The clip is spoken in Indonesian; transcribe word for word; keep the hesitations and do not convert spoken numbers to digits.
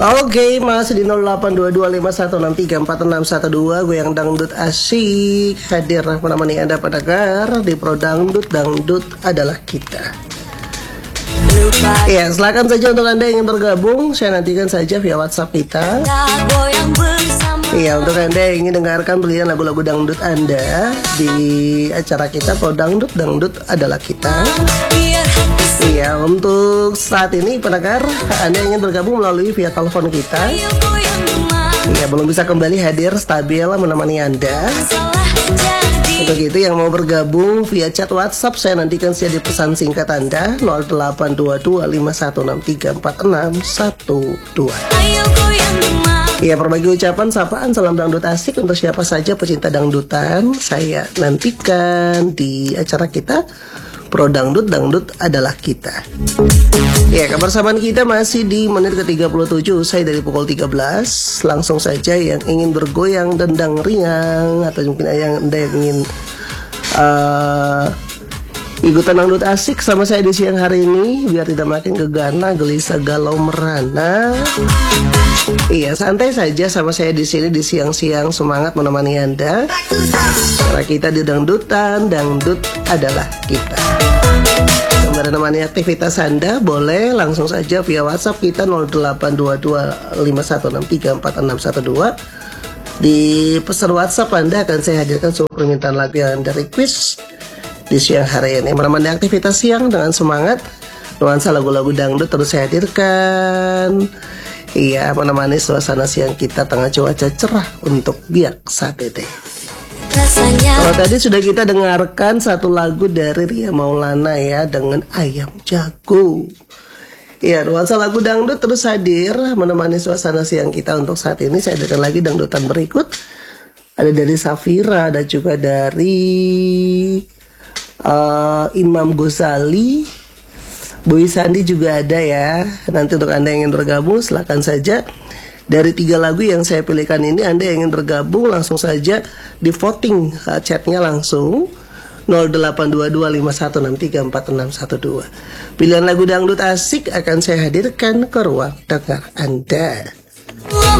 Oke, masih di nol delapan dua dua lima satu enam tiga empat enam satu dua. Gue yang dangdut asik hadir menemani Anda pendengar di Pro Dangdut. Dangdut adalah kita. Ya, silakan saja untuk Anda yang ingin bergabung. Saya nantikan saja via WhatsApp kita. Iya, untuk Anda yang ingin dengarkan pilihan lagu-lagu dangdut Anda di acara kita Pro Dangdut. Dangdut adalah kita. Iya, untuk saat ini pendengar, Anda yang ingin bergabung melalui via telepon kita. Iya, belum bisa kembali hadir stabil menemani Anda. Untuk itu yang mau bergabung via chat WhatsApp, saya nantikan saja di pesan singkat Anda nol delapan dua dua lima satu enam tiga empat enam satu dua. Ya, berbagi ucapan, sapaan, salam dangdut asik untuk siapa saja pecinta dangdutan. Saya nantikan di acara kita Pro Dangdut, Dangdut adalah kita. Ya, kebersamaan kita masih di menit ke tiga puluh tujuh usai dari pukul tiga belas. Langsung saja yang ingin bergoyang dendang riang, atau mungkin yang Anda yang ingin uh, ikutan dangdut asik sama saya di siang hari ini, biar tidak makin gegana, gelisah, galau, merana. Iya, santai saja sama saya di sini di siang-siang, semangat menemani Anda. Karena kita di dangdutan, dangdut adalah kita. Menemani aktivitas Anda, boleh langsung saja via WhatsApp kita nol delapan dua dua lima satu enam tiga empat enam satu dua. Di pesan WhatsApp Anda akan saya hadirkan sebuah permintaan lagu yang Anda request di siang hari ini. Menemani aktivitas siang dengan semangat, nuansa lagu-lagu dangdut terus saya hadirkan. Iya, menemani suasana siang kita tengah cuaca cerah untuk biak sate. Kalau tadi sudah kita dengarkan satu lagu dari Ria Maulana ya, dengan Ayam Jago. Ya, nuansa lagu dangdut terus hadir menemani suasana siang kita untuk saat ini. Saya hadirkan lagi dangdutan berikut. Ada dari Safira, ada juga dari uh, Imam Ghazali, Boy Sandi juga ada ya. Nanti untuk Anda yang ingin bergabung, silakan saja. Dari tiga lagu yang saya pilihkan ini, Anda yang ingin bergabung langsung saja di voting uh, chatnya langsung nol delapan dua dua lima satu enam tiga empat enam satu dua. Pilihan lagu dangdut asik akan saya hadirkan ke ruang dengar Anda.